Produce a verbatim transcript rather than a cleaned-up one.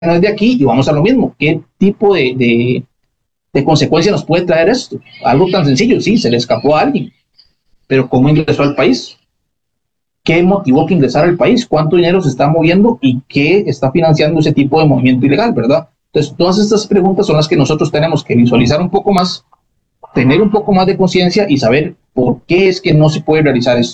no es de aquí y vamos a lo mismo. ¿Qué tipo de, de, de consecuencia nos puede traer esto? Algo tan sencillo, sí, se le escapó a alguien, pero ¿cómo ingresó al país? ¿Qué motivó que ingresara al país? ¿Cuánto dinero se está moviendo y qué está financiando ese tipo de movimiento ilegal, verdad? Entonces, todas estas preguntas son las que nosotros tenemos que visualizar un poco más, tener un poco más de conciencia y saber por qué es que no se puede realizar esto.